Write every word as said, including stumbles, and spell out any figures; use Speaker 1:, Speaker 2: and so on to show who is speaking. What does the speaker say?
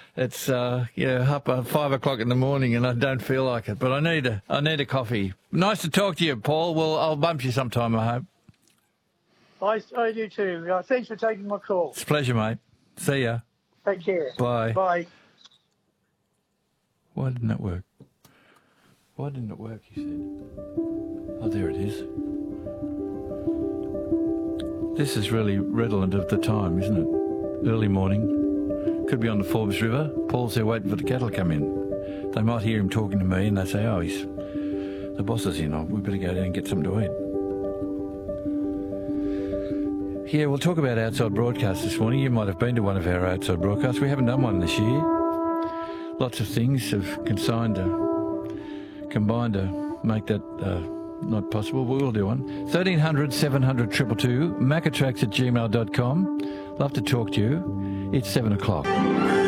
Speaker 1: It's uh, yeah, up at five o'clock in the morning, and I don't feel like it. But I need a, I need a coffee. Nice to talk to you, Paul. Well, I'll bump you sometime, I hope.
Speaker 2: I, I do too. Uh, thanks for taking my call.
Speaker 1: It's a pleasure, mate. See ya.
Speaker 2: Take care.
Speaker 1: Bye.
Speaker 2: Bye.
Speaker 1: Why didn't it work? Why didn't it work, he said. Oh, there it is. This is really redolent of the time, isn't it? Early morning. Could be on the Forbes River. Paul's there waiting for the cattle to come in. They might hear him talking to me and they say, oh, he's the boss is in. Oh, we better go down and get something to eat. Yeah, we'll talk about outside broadcasts this morning. You might have been to one of our outside broadcasts. We haven't done one this year. Lots of things have consigned to, combined to make that uh, not possible, but we'll do one. thirteen hundred, seven hundred, two two two, macatrax at gmail dot com. Love to talk to you. It's seven o'clock.